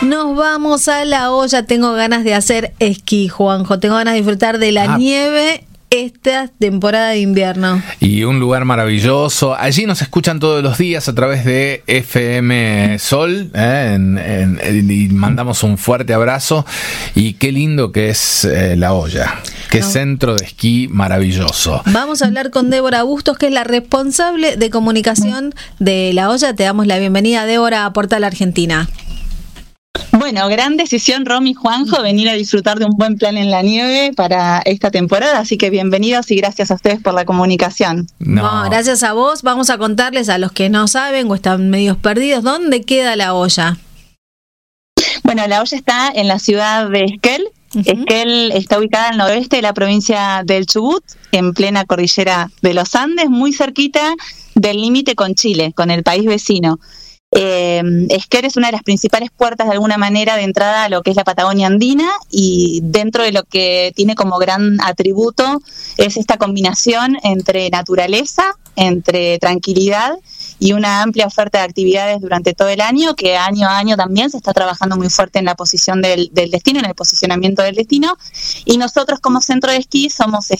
Nos vamos a La Hoya. Tengo ganas de hacer esquí, Juanjo. Tengo ganas de disfrutar de la nieve esta temporada de invierno. Y un lugar maravilloso. Allí nos escuchan todos los días a través de FM Sol, y mandamos un fuerte abrazo. Y qué lindo que es La Hoya. Qué centro de esquí maravilloso. Vamos a hablar con Débora Bustos, que es la responsable de comunicación de La Hoya. Te damos la bienvenida, Débora, a Portal Argentina. Bueno, gran decisión, Romy y Juanjo, venir a disfrutar de un buen plan en la nieve para esta temporada, así que bienvenidos y gracias a ustedes por la comunicación. No, gracias a vos. Vamos a contarles a los que no saben o están medios perdidos, ¿dónde queda La Hoya? Bueno, La Hoya está en la ciudad de Esquel. Esquel está ubicada al noroeste de la provincia del Chubut, en plena cordillera de los Andes, muy cerquita del límite con Chile, con el país vecino. Esquel es una de las principales puertas de alguna manera de entrada a lo que es la Patagonia andina, y dentro de lo que tiene como gran atributo es esta combinación entre naturaleza, entre tranquilidad y una amplia oferta de actividades durante todo el año, que año a año también se está trabajando muy fuerte en la posición del destino, en el posicionamiento del destino, y nosotros como centro de esquí somos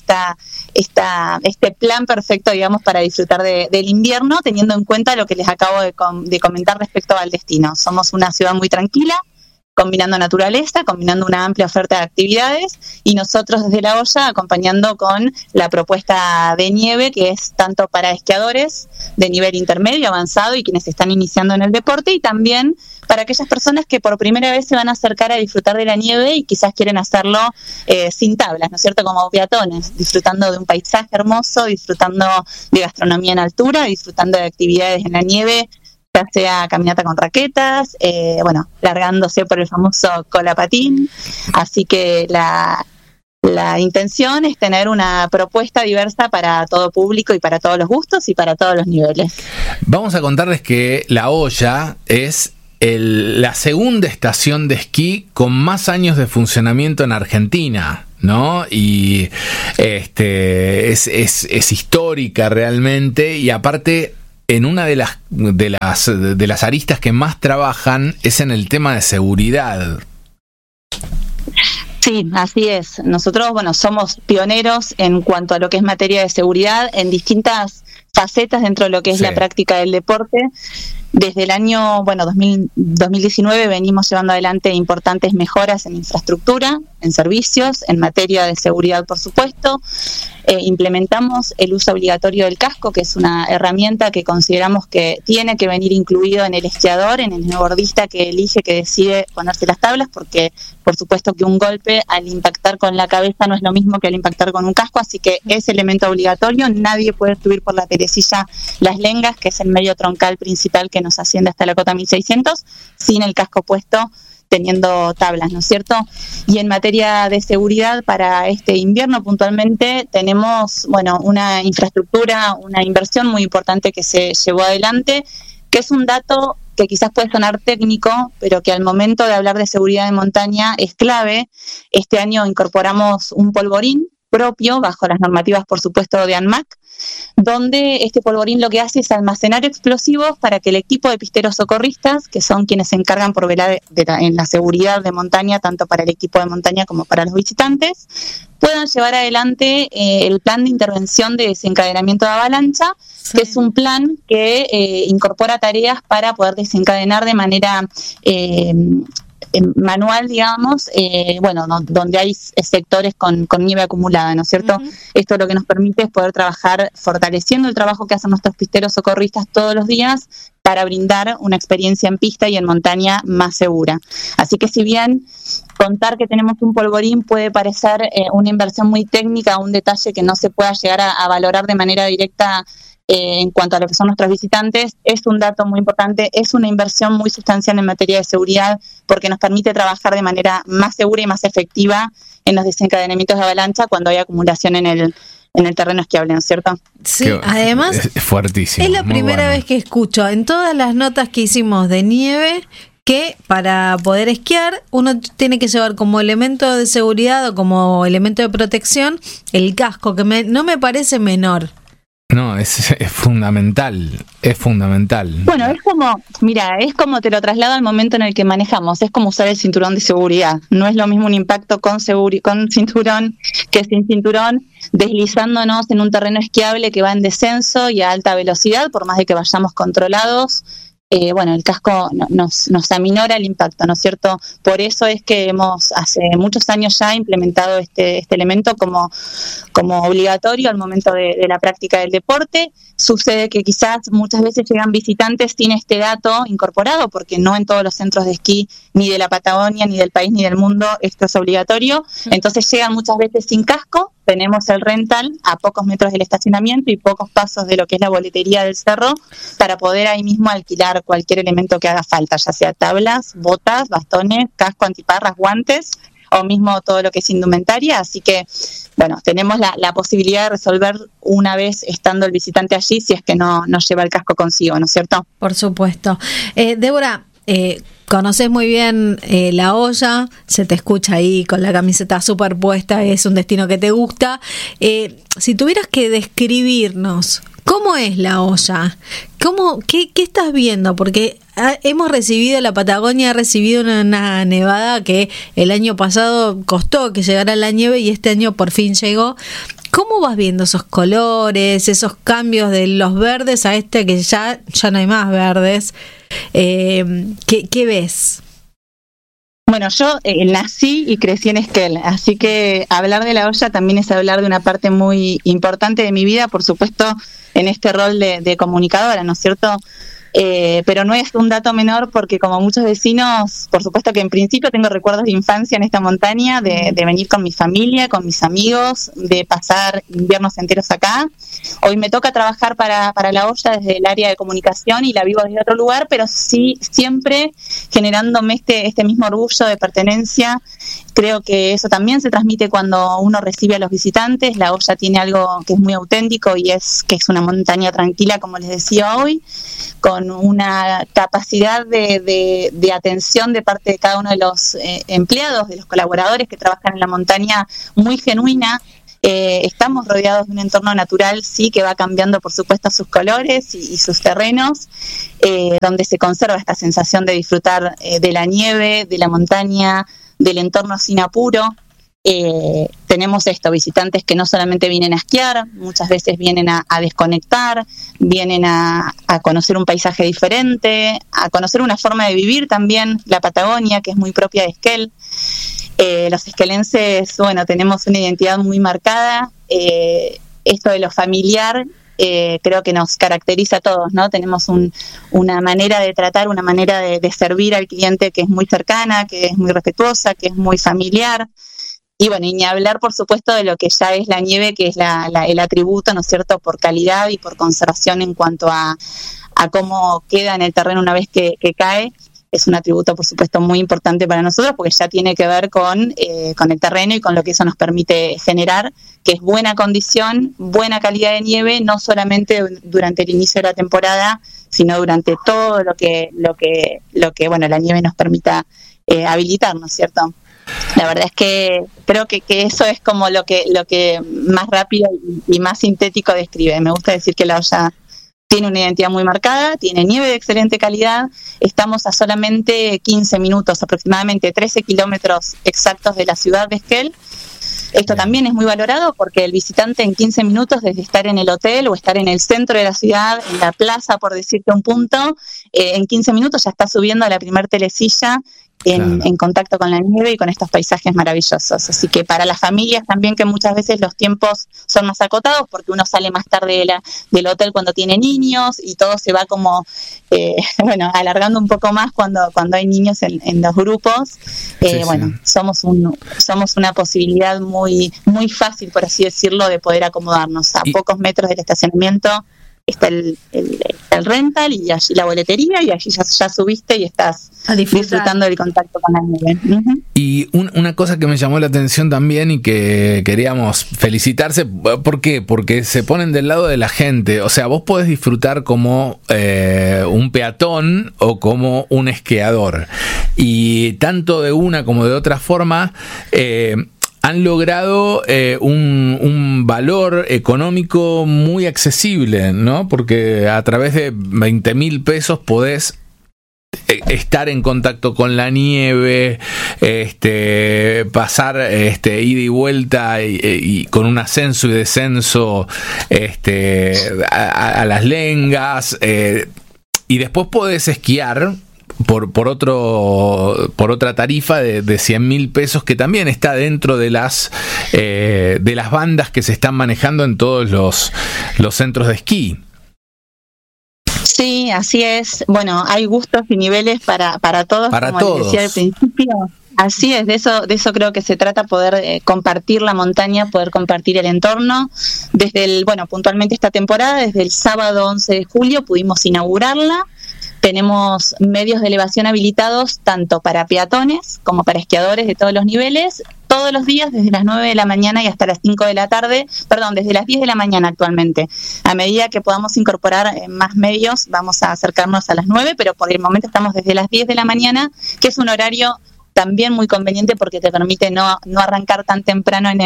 este plan perfecto, digamos, para disfrutar del invierno, teniendo en cuenta lo que les acabo de comentar respecto al destino. Somos una ciudad muy tranquila, combinando naturaleza, combinando una amplia oferta de actividades, y nosotros desde La Hoya acompañando con la propuesta de nieve, que es tanto para esquiadores de nivel intermedio, avanzado y quienes están iniciando en el deporte, y también para aquellas personas que por primera vez se van a acercar a disfrutar de la nieve y quizás quieren hacerlo sin tablas, ¿no es cierto?, como peatones, disfrutando de un paisaje hermoso, disfrutando de gastronomía en altura, disfrutando de actividades en la nieve, ya sea caminata con raquetas, largándose por el famoso colapatín. Así que la intención es tener una propuesta diversa para todo público y para todos los gustos y para todos los niveles. Vamos a contarles que La Hoya es la segunda estación de esquí con más años de funcionamiento en Argentina, ¿no? Y es histórica realmente, y aparte en una de las aristas que más trabajan es en el tema de seguridad. Sí, así es. Nosotros, somos pioneros en cuanto a lo que es materia de seguridad en distintas facetas dentro de lo que es la práctica del deporte. Desde el año 2019 venimos llevando adelante importantes mejoras en infraestructura, en servicios, en materia de seguridad, por supuesto. Implementamos el uso obligatorio del casco, que es una herramienta que consideramos que tiene que venir incluido en el esquiador, en el snowboardista que elige, que decide ponerse las tablas, porque por supuesto que un golpe al impactar con la cabeza no es lo mismo que al impactar con un casco, así que es elemento obligatorio. Nadie puede subir por la perecilla Las Lengas, que es el medio troncal principal que nos asciende hasta la cota 1600, sin el casco puesto, teniendo tablas, ¿no es cierto? Y en materia de seguridad para este invierno puntualmente tenemos, una infraestructura, una inversión muy importante que se llevó adelante, que es un dato que quizás puede sonar técnico, pero que al momento de hablar de seguridad de montaña es clave. Este año incorporamos un polvorín propio, bajo las normativas, por supuesto, de ANMAT, donde este polvorín lo que hace es almacenar explosivos para que el equipo de pisteros socorristas, que son quienes se encargan por velar en la seguridad de montaña, tanto para el equipo de montaña como para los visitantes, puedan llevar adelante el plan de intervención de desencadenamiento de avalancha, que es un plan que incorpora tareas para poder desencadenar de manera manual, digamos, donde hay sectores con nieve acumulada, ¿no es cierto? Uh-huh. Esto lo que nos permite es poder trabajar fortaleciendo el trabajo que hacen nuestros pisteros socorristas todos los días para brindar una experiencia en pista y en montaña más segura. Así que si bien contar que tenemos un polvorín puede parecer una inversión muy técnica, un detalle que no se pueda llegar a valorar de manera directa en cuanto a lo que son nuestros visitantes, es un dato muy importante, es una inversión muy sustancial en materia de seguridad, porque nos permite trabajar de manera más segura y más efectiva en los desencadenamientos de avalancha cuando hay acumulación en el terreno esquiable, ¿no es cierto? Sí, además es fuertísimo. Es la primera vez que escucho en todas las notas que hicimos de nieve que para poder esquiar uno tiene que llevar como elemento de seguridad o como elemento de protección el casco, que no me parece menor. No, es fundamental, es fundamental. Bueno, es como te lo traslado al momento en el que manejamos, es como usar el cinturón de seguridad. No es lo mismo un impacto con cinturón que sin cinturón, deslizándonos en un terreno esquiable que va en descenso y a alta velocidad, por más de que vayamos controlados. El casco nos aminora el impacto, ¿no es cierto? Por eso es que hemos hace muchos años ya implementado este elemento como obligatorio al momento de la práctica del deporte. Sucede que quizás muchas veces llegan visitantes sin este dato incorporado, porque no en todos los centros de esquí, ni de la Patagonia, ni del país, ni del mundo, esto es obligatorio. Entonces llegan muchas veces sin casco. Tenemos el rental a pocos metros del estacionamiento y pocos pasos de lo que es la boletería del cerro para poder ahí mismo alquilar cualquier elemento que haga falta, ya sea tablas, botas, bastones, casco, antiparras, guantes o mismo todo lo que es indumentaria. Así que, tenemos la posibilidad de resolver una vez estando el visitante allí si es que no lleva el casco consigo, ¿no es cierto? Por supuesto. Débora, conoces muy bien La Hoya, se te escucha ahí con la camiseta superpuesta, es un destino que te gusta. Si tuvieras que describirnos, ¿cómo es La Hoya? ¿Qué estás viendo? Porque la Patagonia ha recibido una nevada que el año pasado costó que llegara la nieve y este año por fin llegó. ¿Cómo vas viendo esos colores, esos cambios de los verdes a que ya no hay más verdes? ¿Qué ves? Bueno, yo nací y crecí en Esquel, así que hablar de La Hoya también es hablar de una parte muy importante de mi vida, por supuesto, en este rol de comunicadora, ¿no es cierto? Pero no es un dato menor porque como muchos vecinos, por supuesto que en principio tengo recuerdos de infancia en esta montaña, de venir con mi familia, con mis amigos, de pasar inviernos enteros acá. Hoy me toca trabajar para La Hoya desde el área de comunicación y la vivo desde otro lugar, pero sí siempre generándome este mismo orgullo de pertenencia. Creo que eso también se transmite cuando uno recibe a los visitantes. La Hoya tiene algo que es muy auténtico y es que es una montaña tranquila, como les decía hoy, con una capacidad de atención de parte de cada uno de los empleados, de los colaboradores que trabajan en la montaña, muy genuina. Estamos rodeados de un entorno natural, sí, que va cambiando, por supuesto, sus colores y sus terrenos, donde se conserva esta sensación de disfrutar de la nieve, de la montaña, del entorno sin apuro. Tenemos visitantes que no solamente vienen a esquiar, muchas veces vienen a desconectar, vienen a conocer un paisaje diferente, a conocer una forma de vivir también, la Patagonia, que es muy propia de Esquel. Los esquelenses, tenemos una identidad muy marcada. Esto de lo familiar creo que nos caracteriza a todos, ¿no? Tenemos una manera de tratar, una manera de servir al cliente que es muy cercana, que es muy respetuosa, que es muy familiar. Y ni hablar, por supuesto, de lo que ya es la nieve, que es el atributo, ¿no es cierto?, por calidad y por conservación en cuanto a cómo queda en el terreno una vez que cae. Es un atributo, por supuesto, muy importante para nosotros porque ya tiene que ver con el terreno y con lo que eso nos permite generar, que es buena condición, buena calidad de nieve, no solamente durante el inicio de la temporada, sino durante todo lo que la nieve nos permita habilitar, ¿no es cierto? La verdad es que creo que eso es como lo que más rápido y más sintético describe. Me gusta decir que La Hoya tiene una identidad muy marcada, tiene nieve de excelente calidad. Estamos a solamente 15 minutos, aproximadamente 13 kilómetros exactos de la ciudad de Esquel. Esto también es muy valorado porque el visitante en 15 minutos, desde estar en el hotel o estar en el centro de la ciudad, en la plaza, por decirte un punto, en 15 minutos ya está subiendo a la primer telesilla en contacto con la nieve y con estos paisajes maravillosos. Así que para las familias también, que muchas veces los tiempos son más acotados porque uno sale más tarde del hotel cuando tiene niños y todo se va como alargando un poco más cuando hay niños en los grupos. Somos una posibilidad muy, muy fácil, por así decirlo, de poder acomodarnos a pocos metros del estacionamiento. Está el rental y allí la boletería y allí ya subiste y estás disfrutando del contacto con la nieve. Uh-huh. Y una cosa que me llamó la atención también y que queríamos felicitarse, ¿por qué? Porque se ponen del lado de la gente, o sea, vos podés disfrutar como un peatón o como un esquiador, y tanto de una como de otra forma han logrado un valor económico muy accesible, ¿no? Porque a través de 20.000 pesos podés estar en contacto con la nieve, pasar ida y vuelta y con un ascenso y descenso a las lengas, y después podés esquiar por otra tarifa de 100.000 pesos, que también está dentro de las bandas que se están manejando en todos los centros de esquí. Sí, así es. Bueno, hay gustos y niveles para todos, para como todos. les decía al principio. Así es, de eso creo que se trata, poder compartir la montaña, poder compartir el entorno. Puntualmente esta temporada, desde el sábado 11 de julio pudimos inaugurarla. Tenemos medios de elevación habilitados tanto para peatones como para esquiadores de todos los niveles, todos los días desde las 9 de la mañana y hasta las 5 de la tarde, desde las 10 de la mañana actualmente. A medida que podamos incorporar más medios, vamos a acercarnos a las 9, pero por el momento estamos desde las 10 de la mañana, que es un horario también muy conveniente porque te permite no arrancar tan temprano en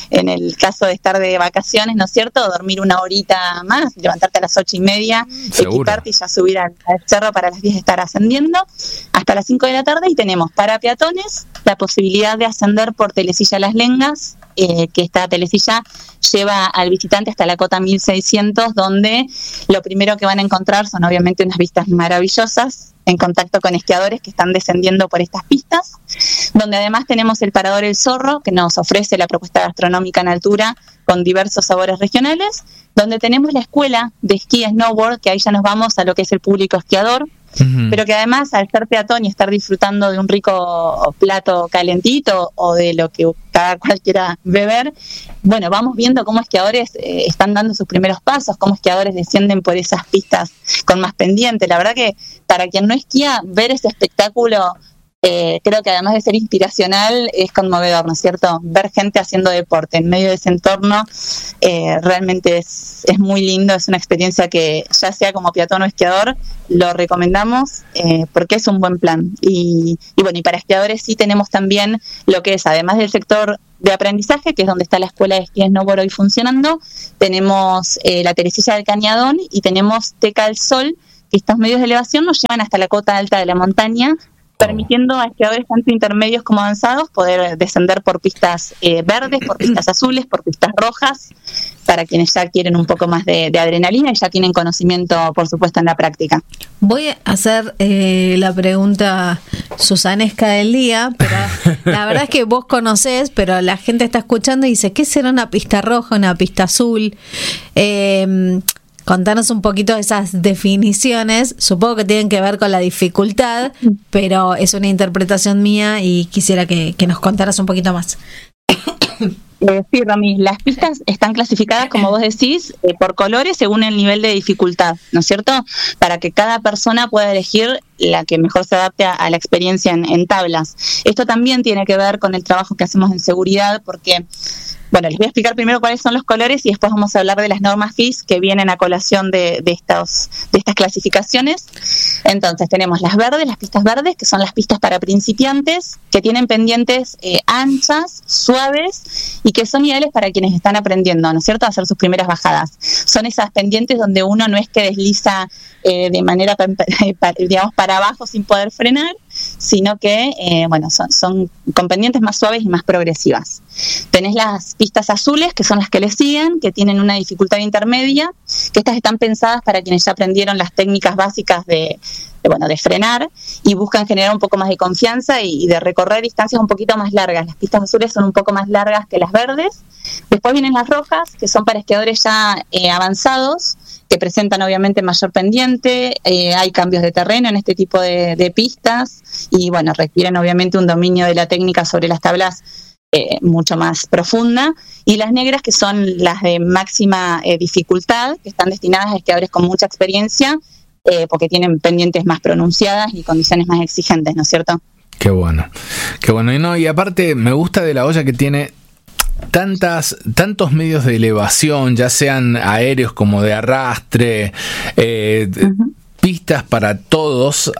el caso de estar de vacaciones, ¿no es cierto? Dormir una horita más, levantarte a las 8:30, equiparte y ya subir al cerro para las 10 estar ascendiendo hasta las 5 de la tarde. Y tenemos para peatones la posibilidad de ascender por Telesilla Las Lengas, que esta telesilla lleva al visitante hasta la cota 1600, donde lo primero que van a encontrar son obviamente unas vistas maravillosas, en contacto con esquiadores que están descendiendo por estas pistas, donde además tenemos el Parador El Zorro, que nos ofrece la propuesta gastronómica en altura con diversos sabores regionales, donde tenemos la escuela de esquí y snowboard, que ahí ya nos vamos a lo que es el público esquiador, pero que además, al ser peatón y estar disfrutando de un rico plato calentito o de lo que cada cual quiera beber, bueno, vamos viendo cómo esquiadores están dando sus primeros pasos, cómo esquiadores descienden por esas pistas con más pendiente. La verdad que para quien no esquía, ver ese espectáculo, creo que además de ser inspiracional, es conmovedor, ¿no es cierto? Ver gente haciendo deporte en medio de ese entorno realmente es muy lindo, es una experiencia que, ya sea como peatón o esquiador, lo recomendamos porque es un buen plan. Y bueno, y para esquiadores sí tenemos también lo que es, además del sector de aprendizaje, que es donde está la escuela de esquí snowboard hoy funcionando, tenemos la Teresilla del Cañadón y tenemos Teca del Sol, que estos medios de elevación nos llevan hasta la cota alta de la montaña, permitiendo a esquiadores tanto intermedios como avanzados poder descender por pistas verdes, por pistas azules, por pistas rojas, para quienes ya quieren un poco más de adrenalina y ya tienen conocimiento, por supuesto, en la práctica. Voy a hacer la pregunta susanesca del día, pero la verdad es que vos conocés, pero la gente está escuchando y dice, ¿qué será una pista roja, una pista azul? Contanos un poquito de esas definiciones. Supongo que tienen que ver con la dificultad, pero es una interpretación mía y quisiera que nos contaras un poquito más. Sí, Romy, las pistas están clasificadas, como vos decís, por colores según el nivel de dificultad, ¿no es cierto? Para que cada persona pueda elegir la que mejor se adapte a la experiencia en tablas. Esto también tiene que ver con el trabajo que hacemos en seguridad, porque, bueno, les voy a explicar primero cuáles son los colores y después vamos a hablar de las normas FIS que vienen a colación de estas clasificaciones. Entonces tenemos las verdes, las pistas verdes, que son las pistas para principiantes, que tienen pendientes anchas, suaves y que son ideales para quienes están aprendiendo, ¿no es cierto?, a hacer sus primeras bajadas. Son esas pendientes donde uno no es que desliza de manera, digamos, para abajo sin poder frenar, sino que, son con pendientes más suaves y más progresivas. Tenés las pistas azules, que son las que le siguen, que tienen una dificultad intermedia, que estas están pensadas para quienes ya aprendieron las técnicas básicas de frenar y buscan generar un poco más de confianza y de recorrer distancias un poquito más largas. Las pistas azules son un poco más largas que las verdes. Después vienen las rojas, que son para esquiadores ya avanzados, que presentan obviamente mayor pendiente, hay cambios de terreno en este tipo de pistas y bueno, requieren obviamente un dominio de la técnica sobre las tablas mucho más profunda, y las negras, que son las de máxima dificultad, que están destinadas a esquiadores con mucha experiencia, porque tienen pendientes más pronunciadas y condiciones más exigentes, ¿no es cierto? Qué bueno. Y aparte me gusta de la olla que tiene tantos medios de elevación, ya sean aéreos como de arrastre, pistas para todos,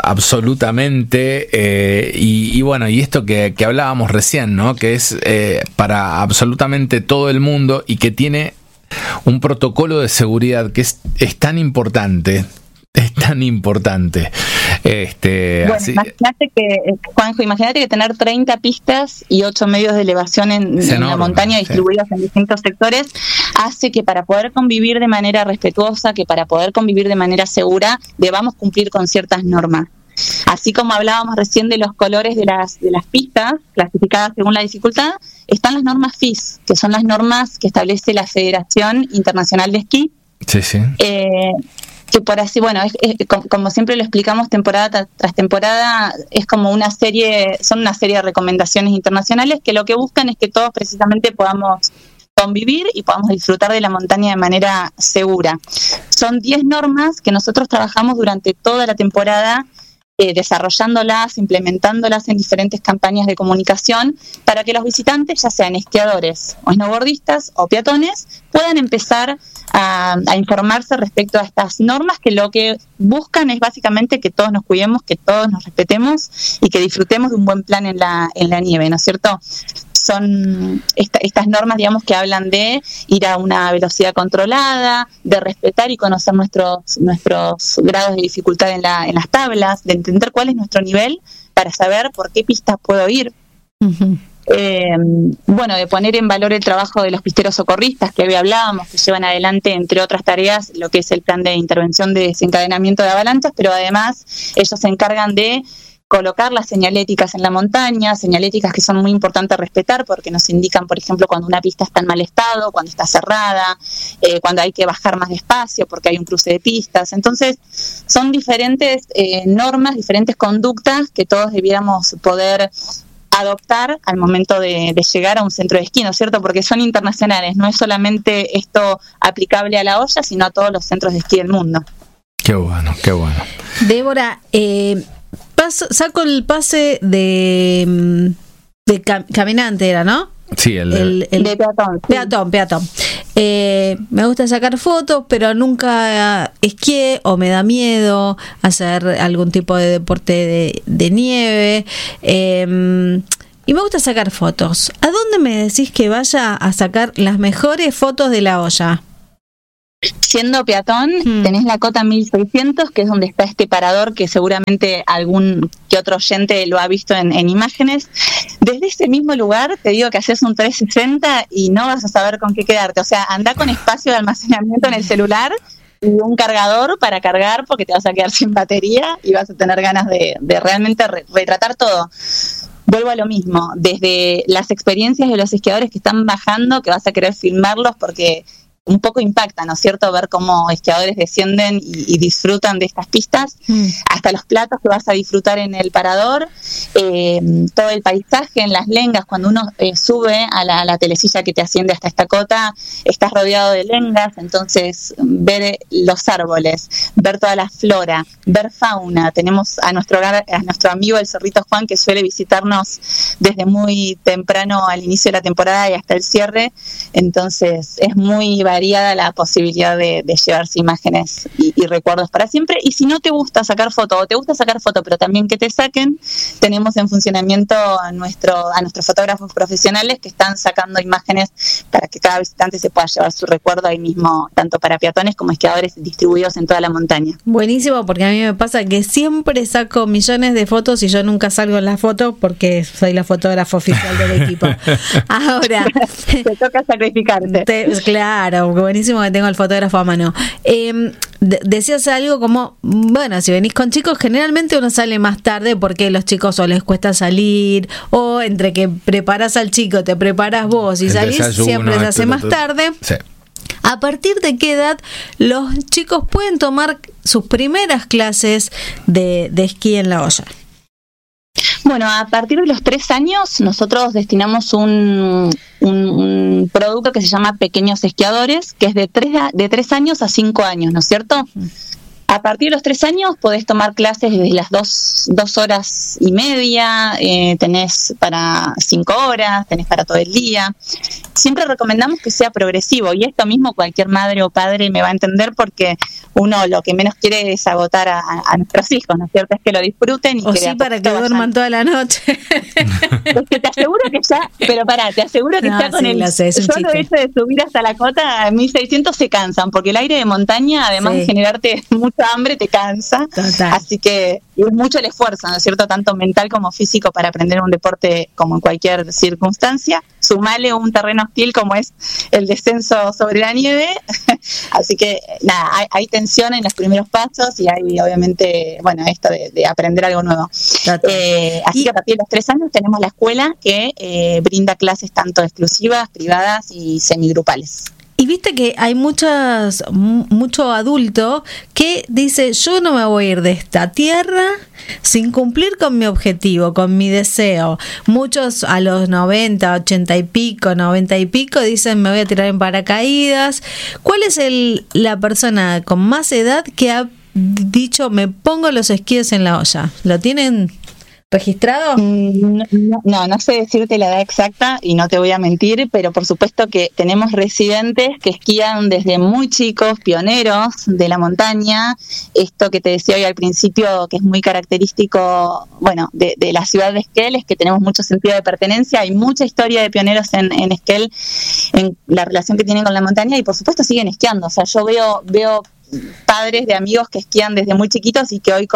absolutamente, y bueno, y esto que hablábamos recién, ¿no? Que es para absolutamente todo el mundo y que tiene un protocolo de seguridad que es tan importante. Es tan importante. Bueno, así, Juanjo, imagínate que tener 30 pistas y 8 medios de elevación en la montaña distribuidos en distintos sectores hace que para poder convivir de manera respetuosa, que para poder convivir de manera segura, debamos cumplir con ciertas normas. Así como hablábamos recién de los colores de las pistas clasificadas según la dificultad, están las normas FIS, que son las normas que establece la Federación Internacional de Esquí. Sí, sí. Que por así, bueno, como siempre lo explicamos temporada tras temporada, es como son una serie de recomendaciones internacionales que lo que buscan es que todos precisamente podamos convivir y podamos disfrutar de la montaña de manera segura. Son 10 normas que nosotros trabajamos durante toda la temporada, desarrollándolas, implementándolas en diferentes campañas de comunicación para que los visitantes, ya sean esquiadores o snowboardistas o peatones, puedan empezar a informarse respecto a estas normas que lo que buscan es básicamente que todos nos cuidemos, que todos nos respetemos y que disfrutemos de un buen plan en la nieve, ¿no es cierto? Son estas normas, digamos, que hablan de ir a una velocidad controlada, de respetar y conocer nuestros grados de dificultad en las tablas, de entender cuál es nuestro nivel para saber por qué pistas puedo ir. Uh-huh. Bueno, de poner en valor el trabajo de los pisteros socorristas que hoy hablábamos, que llevan adelante, entre otras tareas, lo que es el plan de intervención de desencadenamiento de avalanchas, pero además ellos se encargan de colocar las señaléticas en la montaña, señaléticas que son muy importantes respetar porque nos indican, por ejemplo, cuando una pista está en mal estado, cuando está cerrada, cuando hay que bajar más despacio porque hay un cruce de pistas. Entonces, son diferentes normas, diferentes conductas que todos debiéramos poder adoptar al momento de llegar a un centro de esquí, ¿no es cierto? Porque son internacionales, no es solamente esto aplicable a La Hoya, sino a todos los centros de esquí del mundo. Qué bueno, qué bueno. Débora, saco el pase de caminante, era, ¿no? Sí, el de peatón. Sí. Peatón. Me gusta sacar fotos, pero nunca esquié o me da miedo hacer algún tipo de deporte de nieve. Y me gusta sacar fotos. ¿A dónde me decís que vaya a sacar las mejores fotos de La Hoya? Siendo peatón, tenés la cota 1600, que es donde está este parador que seguramente algún que otro oyente lo ha visto en imágenes. Desde ese mismo lugar te digo que haces un 360 y no vas a saber con qué quedarte. O sea, anda con espacio de almacenamiento en el celular y un cargador para cargar porque te vas a quedar sin batería y vas a tener ganas de realmente retratar todo. Vuelvo a lo mismo, desde las experiencias de los esquiadores que están bajando, que vas a querer filmarlos porque un poco impacta, ¿no es cierto?, ver cómo esquiadores descienden y disfrutan de estas pistas, hasta los platos que vas a disfrutar en el parador, todo el paisaje en las lengas, cuando uno sube a la telesilla que te asciende hasta esta cota, estás rodeado de lengas, entonces ver los árboles, ver toda la flora, ver fauna. Tenemos a nuestro amigo el Zorrito Juan, que suele visitarnos desde muy temprano al inicio de la temporada y hasta el cierre, entonces es muy variada la posibilidad de llevarse imágenes y recuerdos para siempre. Y si no te gusta sacar foto, o te gusta sacar foto pero también que te saquen, tenemos en funcionamiento a nuestros fotógrafos profesionales que están sacando imágenes para que cada visitante se pueda llevar su recuerdo ahí mismo, tanto para peatones como esquiadores distribuidos en toda la montaña. Buenísimo, porque a mí me pasa que siempre saco millones de fotos y yo nunca salgo en las fotos porque soy la fotógrafa oficial del equipo. Ahora te toca sacrificarte. Claro, buenísimo que tengo el fotógrafo a mano. Decías algo como, bueno, si venís con chicos, generalmente uno sale más tarde porque los chicos o les cuesta salir, o entre que preparas al chico, te preparas vos y el salís, desayuno, siempre se hace más tarde. Sí. ¿A partir de qué edad los chicos pueden tomar sus primeras clases de esquí en La Hoya? Bueno, a partir de los 3 años nosotros destinamos un producto que se llama Pequeños Esquiadores, que es de 3 años a 5 años, ¿no es cierto? A partir de los 3 años podés tomar clases desde las 2 horas y media, tenés para 5 horas, tenés para todo el día. Siempre recomendamos que sea progresivo, y esto mismo cualquier madre o padre me va a entender, porque uno lo que menos quiere es agotar a nuestros hijos, ¿no es cierto? Es que lo disfruten y o que sí, para que duerman toda la noche. Es que te aseguro que ya, pero te aseguro que ya con el solo hecho de subir hasta la cota 1600 se cansan, porque el aire de montaña, además de generarte mucha hambre, te cansa. Total. Así que es mucho el esfuerzo, ¿no es cierto? Tanto mental como físico para aprender un deporte como en cualquier circunstancia. Sumale un terreno hostil como es el descenso sobre la nieve. Así que nada, hay tensión en los primeros pasos, y hay obviamente, bueno, esto de aprender algo nuevo. Así que a partir de los 3 años tenemos la escuela que brinda clases tanto exclusivas, privadas y semigrupales. Y viste que hay mucho adulto que dice, yo no me voy a ir de esta tierra sin cumplir con mi objetivo, con mi deseo. Muchos a los 90, 80 y pico, 90 y pico dicen, me voy a tirar en paracaídas. ¿Cuál es la persona con más edad que ha dicho, me pongo los esquíes en la olla? ¿Lo tienen registrado? No sé decirte la edad exacta, y no te voy a mentir, pero por supuesto que tenemos residentes que esquían desde muy chicos, pioneros de la montaña. Esto que te decía hoy al principio, que es muy característico, bueno, de la ciudad de Esquel, es que tenemos mucho sentido de pertenencia. Hay mucha historia de pioneros en Esquel, en la relación que tienen con la montaña, y por supuesto siguen esquiando. O sea, yo veo padres de amigos que esquían desde muy chiquitos y que hoy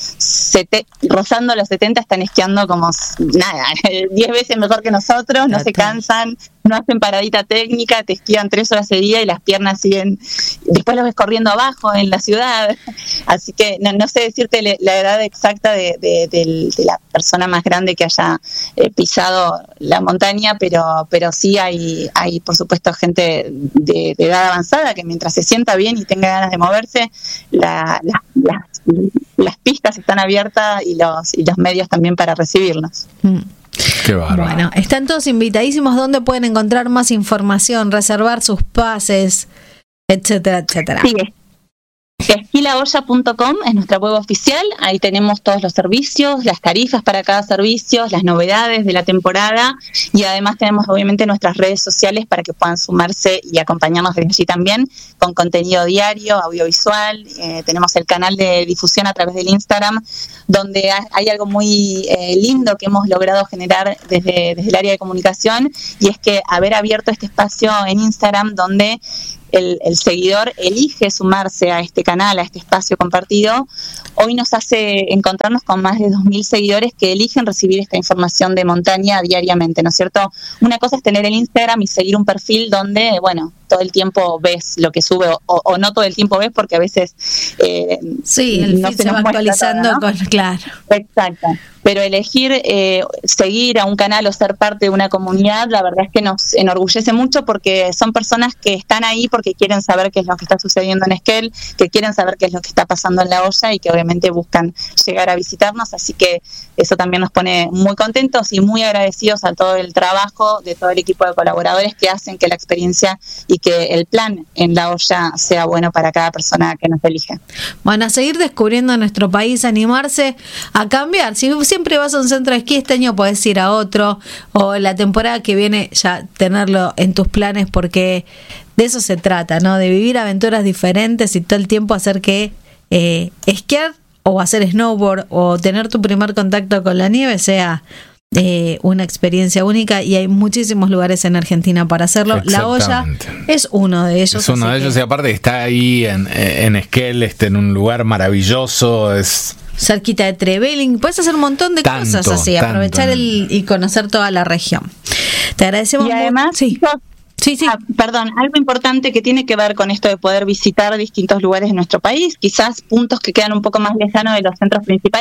rozando los 70 están esquiando como nada, 10 veces mejor que nosotros, no se cansan, no hacen paradita técnica, te esquían 3 horas al día y las piernas siguen, después los ves corriendo abajo en la ciudad. Así que no sé decirte la edad exacta de la persona más grande que haya pisado la montaña, pero sí hay por supuesto gente de edad avanzada que mientras se sienta bien y tenga ganas de moverse, las pistas están abiertas y los medios también para recibirnos. Qué bárbaro. Bueno, están todos invitadísimos. ¿Dónde pueden encontrar más información, reservar sus pases, etcétera, etcétera? Sí, esquilaolla.com es nuestra web oficial. Ahí tenemos todos los servicios, las tarifas para cada servicio, las novedades de la temporada, y además tenemos obviamente nuestras redes sociales para que puedan sumarse y acompañarnos desde allí también con contenido diario, audiovisual. Tenemos el canal de difusión a través del Instagram, donde hay algo muy lindo que hemos logrado generar desde el área de comunicación, y es que haber abierto este espacio en Instagram donde el seguidor elige sumarse a este canal, a este espacio compartido, hoy nos hace encontrarnos con más de 2.000 seguidores que eligen recibir esta información de montaña diariamente, ¿no es cierto? Una cosa es tener el Instagram y seguir un perfil donde, bueno, todo el tiempo ves lo que sube, o no todo el tiempo ves, porque a veces sí, el feed se va actualizando todo, ¿no? Claro. Exacto. Pero elegir seguir a un canal o ser parte de una comunidad, la verdad es que nos enorgullece mucho, porque son personas que están ahí porque quieren saber qué es lo que está sucediendo en Esquel, que quieren saber qué es lo que está pasando en La Olla, y que obviamente buscan llegar a visitarnos. Así que eso también nos pone muy contentos y muy agradecidos a todo el trabajo de todo el equipo de colaboradores que hacen que la experiencia y que el plan en La Olla sea bueno para cada persona que nos elige. Bueno, a seguir descubriendo nuestro país, animarse a cambiar. Si siempre vas a un centro de esquí, este año podés ir a otro, o la temporada que viene ya tenerlo en tus planes, porque de eso se trata, ¿no? De vivir aventuras diferentes y todo el tiempo hacer que esquiar o hacer snowboard o tener tu primer contacto con la nieve sea una experiencia única, y hay muchísimos lugares en Argentina para hacerlo. La Olla es uno de ellos. Es uno de ellos, y aparte está ahí en Esquel, en un lugar maravilloso, es cerquita de Trevelin. Puedes hacer un montón de cosas así, aprovechar y conocer toda la región. Te agradecemos mucho. Y además, sí. Perdón, algo importante que tiene que ver con esto de poder visitar distintos lugares de nuestro país, quizás puntos que quedan un poco más lejanos de los centros principales.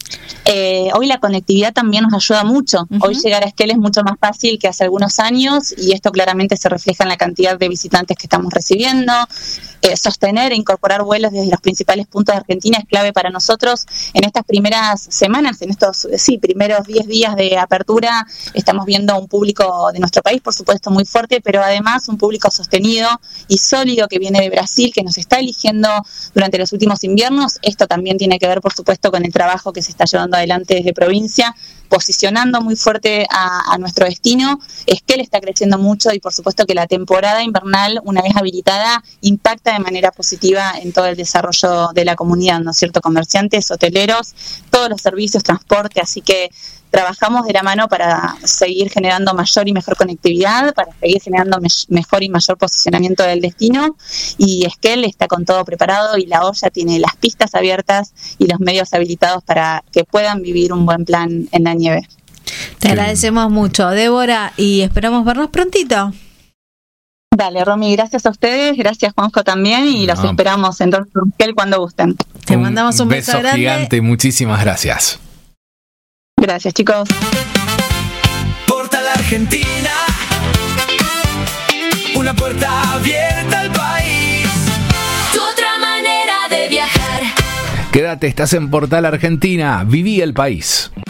Hoy la conectividad también nos ayuda mucho. Hoy llegar a Esquel es mucho más fácil que hace algunos años y esto claramente se refleja en la cantidad de visitantes que estamos recibiendo. Sostener e incorporar vuelos desde los principales puntos de Argentina es clave para nosotros. En estas primeras semanas, en estos primeros 10 días de apertura, estamos viendo un público de nuestro país, por supuesto, muy fuerte, pero además un público sostenido y sólido que viene de Brasil, que nos está eligiendo durante los últimos inviernos. Esto también tiene que ver, por supuesto, con el trabajo que se está llevando adelante desde provincia, posicionando muy fuerte a nuestro destino. Esquel está creciendo mucho y por supuesto que la temporada invernal, una vez habilitada, impacta de manera positiva en todo el desarrollo de la comunidad, ¿no es cierto? Comerciantes, hoteleros, todos los servicios, transporte, así que trabajamos de la mano para seguir generando mayor y mejor conectividad, para seguir generando mejor y mayor posicionamiento del destino, y Esquel está con todo preparado y La Olla tiene las pistas abiertas y los medios habilitados para que puedan vivir un buen plan en la nieve. Te agradecemos mucho, Débora, y esperamos vernos prontito. Dale, Romy, gracias a ustedes, gracias Juanjo también, y los esperamos en Esquel cuando gusten. Te mandamos un beso grande. Gigante y muchísimas gracias. Gracias, chicos. Portal Argentina, una puerta abierta al país. Tu otra manera de viajar. Quédate, estás en Portal Argentina, viví el país.